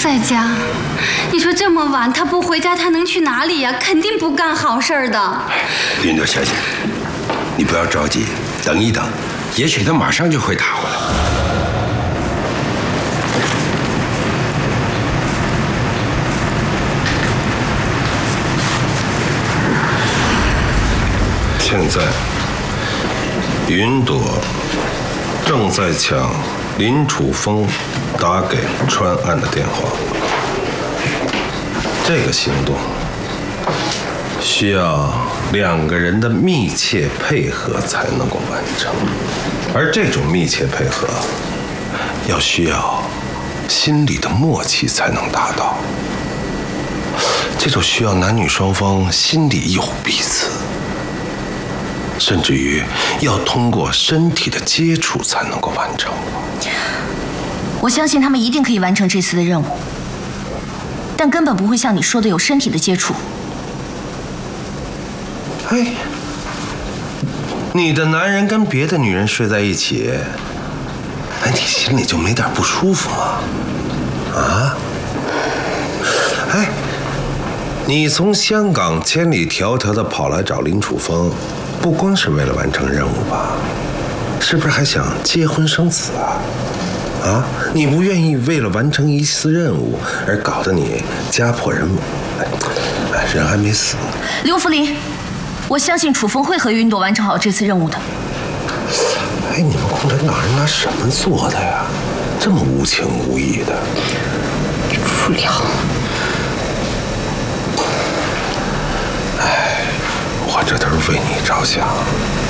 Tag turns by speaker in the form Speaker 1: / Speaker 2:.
Speaker 1: 在家。你说这么晚他不回家，他能去哪里呀？肯定不干好事的。
Speaker 2: 云朵小姐，你不要着急，等一等，也许他马上就会打回来。
Speaker 3: 现在，云朵正在抢林楚风打给川岸的电话。这个行动需要2个人的密切配合才能够完成，而这种密切配合需要心理的默契才能达到。这就需要男女双方心里有彼此。甚至于要通过身体的接触才能够完成。
Speaker 4: 我相信他们一定可以完成这次的任务，但根本不会像你说的有身体的接触。
Speaker 3: 哎，你的男人跟别的女人睡在一起，哎，你心里就没点不舒服吗？啊？哎，你从香港千里迢迢的跑来找林楚风。不光是为了完成任务吧？是不是还想结婚生子啊？啊，你不愿意为了完成一次任务而搞得你家破人亡？哎，人还没死。
Speaker 4: 刘福林，我相信楚风会和云朵完成好这次任务的。
Speaker 3: 哎，你们共产党人拿什么做的呀？这么无情无义的。
Speaker 4: 不了。
Speaker 3: 哎，我这都是为你着想。